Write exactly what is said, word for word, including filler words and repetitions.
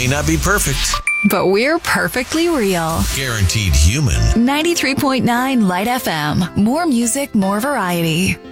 not be perfect, but we're perfectly real. guaranteed human. ninety-three point nine Light F M. More music, more variety.